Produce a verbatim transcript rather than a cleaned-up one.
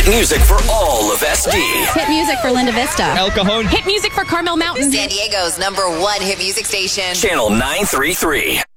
Hit music for all of S D. Hit music for Linda Vista. El Cajon. Hit music for Carmel Mountain. San Diego's number one hit music station. Channel nine three three.